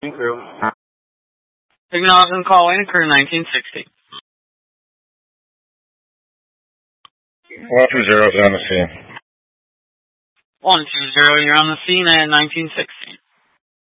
Crew. Acknowledging call in crew 1960. 120 is on the scene. 120, you're on the scene at 1960.